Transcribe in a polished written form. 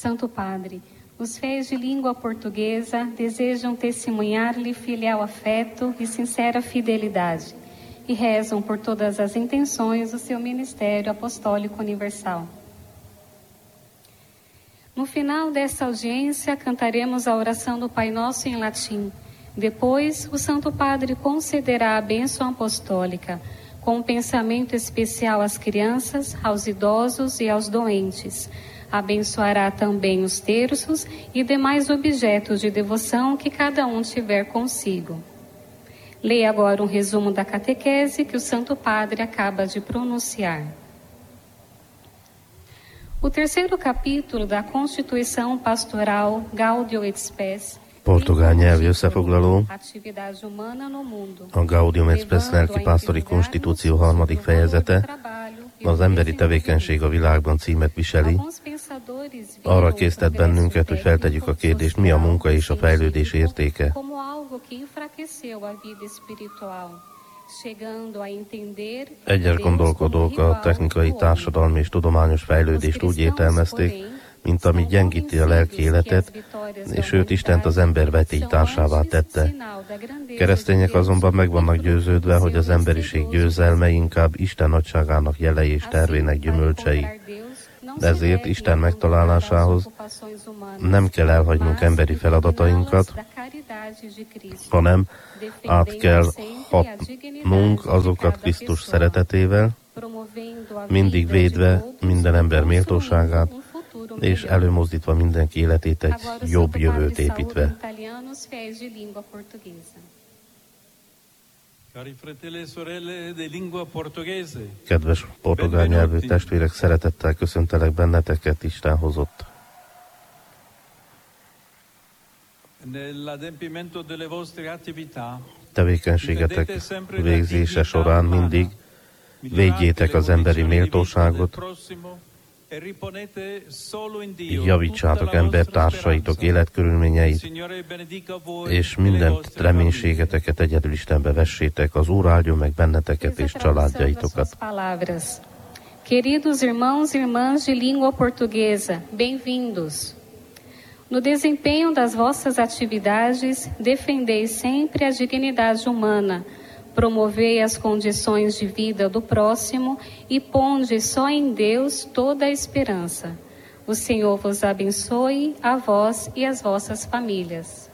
Santo Padre, os fiéis de língua portuguesa desejam testemunhar-lhe filial afeto e sincera fidelidade e rezam por todas as intenções do seu ministério apostólico universal. No final desta audiência, cantaremos a oração do Pai Nosso em latim. Depois, o Santo Padre concederá a bênção apostólica, com um pensamento especial às crianças, aos idosos e aos doentes. Abençoará também os terços e demais objetos de devoção que cada um tiver consigo. Leia agora um resumo da catequese que o Santo Padre acaba de pronunciar. O terceiro capítulo da Constituição Pastoral Gaudium et Spes, portugál nyelvi összefoglaló, a Gaudium et Spes lelkipásztori konstitúció harmadik fejezete, az emberi tevékenység a világban címet viseli. Arra késztet bennünket, hogy feltegyük a kérdést, mi a munka és a fejlődés értéke. Egyes gondolkodók a technikai, társadalmi és tudományos fejlődést úgy értelmezték, mint ami gyengíti a lelki életet, és őt Istent az ember vetélytársává tette. Keresztények azonban meg vannak győződve, hogy az emberiség győzelme inkább Isten nagyságának jelei és tervének gyümölcsei. Ezért Isten megtalálásához nem kell elhagynunk emberi feladatainkat, hanem át kell hatnunk azokat Krisztus szeretetével, mindig védve minden ember méltóságát, és előmozdítva mindenki életét egy jobb jövőt építve. Kedves portugál nyelvű testvérek, szeretettel köszöntelek benneteket, Isten hozott. Tevékenységetek végzése során mindig védjétek az emberi méltóságot, javítsátok embertársaitok életkörülményeit, és mindent reménységeteket egyedül Istenbe vessétek, az Úr áldjon meg benneteket és családjaitokat. Queridos irmãos e irmãs de língua portuguesa, bem-vindos. No desempenho das vossas atividades, defendei sempre a dignidade humana, promovei as condições de vida do próximo e ponde só em Deus toda a esperança. O Senhor vos abençoe, a vós e as vossas famílias.